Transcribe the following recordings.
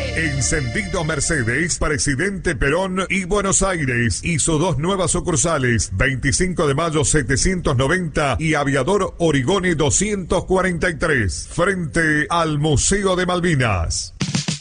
Encendido Mercedes, Presidente Perón y Buenos Aires. Hizo 2 nuevas sucursales, 25 de mayo 790 y Aviador Origone 243, frente al Museo de Malvinas.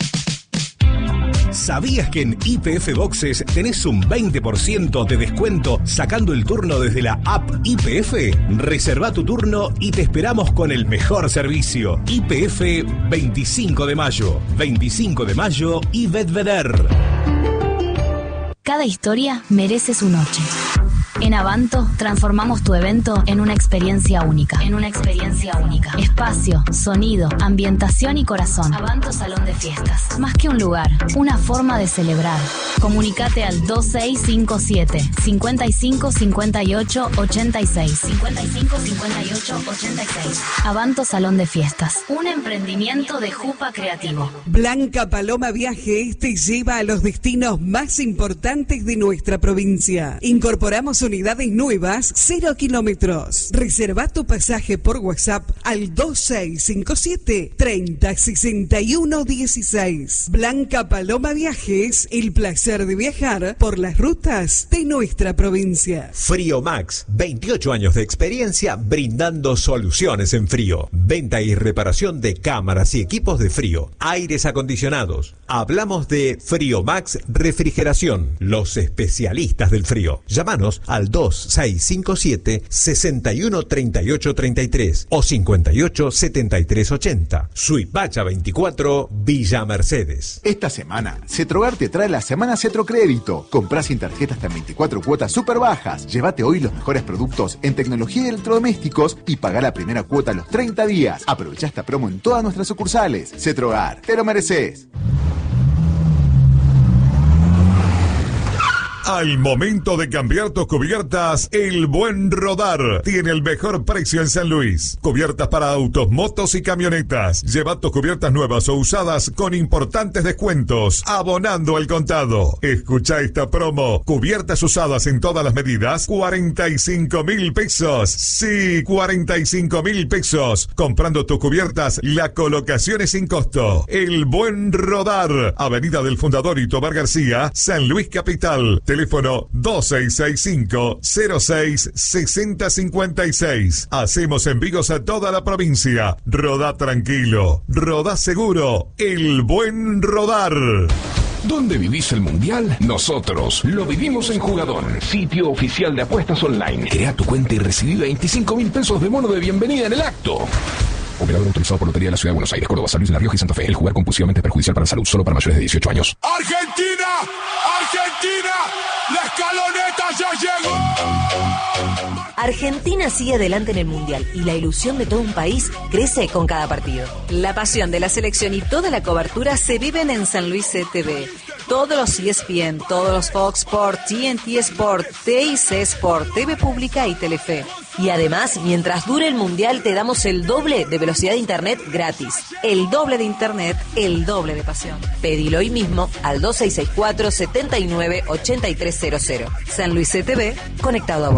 ¿Sabías que en YPF Boxes tenés un 20% de descuento sacando el turno desde la app YPF? Reserva tu turno y te esperamos con el mejor servicio. YPF 25 de mayo. 25 de mayo y Bedveder. Cada historia merece su noche. En Avanto transformamos tu evento en una experiencia única. Espacio, sonido, ambientación y corazón. Avanto Salón de Fiestas. Más que un lugar, una forma de celebrar. Comunicate al 2657 55 58 86. 55 58 86. Avanto Salón de Fiestas. Un emprendimiento de Jupa Creativo. Blanca Paloma Viajes te lleva a los destinos más importantes de nuestra provincia. Incorporamos unidades nuevas, 0 kilómetros. Reserva tu pasaje por WhatsApp al 2657 30 61 16. Blanca Paloma Viajes, el placer de viajar por las rutas de nuestra provincia. Frío Max, 28 años de experiencia brindando soluciones en frío. Venta y reparación de cámaras y equipos de frío, aires acondicionados. Hablamos de Frío Max Refrigeración, los especialistas del frío. Llámanos al 2657 61 38 33 o 58 73 80. Suipacha 24, Villa Mercedes. Esta semana, Cetrogar te trae la semana Cetrocrédito. Comprá sin tarjeta hasta en 24 cuotas súper bajas. Llévate hoy los mejores productos en tecnología y electrodomésticos y pagá la primera cuota a los 30 días. Aprovecha esta promo en todas nuestras sucursales. Cetrogar, te lo mereces. Al momento de cambiar tus cubiertas, El Buen Rodar tiene el mejor precio en San Luis. Cubiertas para autos, motos y camionetas. Lleva tus cubiertas nuevas o usadas con importantes descuentos, abonando el contado. Escucha esta promo. Cubiertas usadas en todas las medidas, 45.000 pesos. Sí, 45.000 pesos. Comprando tus cubiertas, la colocación es sin costo. El Buen Rodar, Avenida del Fundador y Tobar García, San Luis Capital. Teléfono 2665-06-6056. Hacemos envíos a toda la provincia. Rodá tranquilo, rodá seguro. El Buen Rodar. ¿Dónde vivís el Mundial? Nosotros lo vivimos en Jugador, sitio oficial de apuestas online. Crea tu cuenta y recibí 25.000 pesos de bono de bienvenida en el acto. Operador autorizado por Lotería de la Ciudad de Buenos Aires, Córdoba, San Luis, La Rioja y Santa Fe. El jugar compulsivamente es perjudicial para la salud, solo para mayores de 18 años. ¡Argentina! ¡Argentina! ¡La escaloneta ya llegó! Argentina sigue adelante en el Mundial y la ilusión de todo un país crece con cada partido. La pasión de la selección y toda la cobertura se viven en San Luis CTV. Todos los ESPN, todos los Fox Sport, TNT Sport, TIC Sport, TV Pública y Telefe. Y además, mientras dure el Mundial, te damos el doble de velocidad de Internet gratis. El doble de Internet, el doble de pasión. Pedilo hoy mismo al 2664-798300. San Luis CTV, conectado a vos.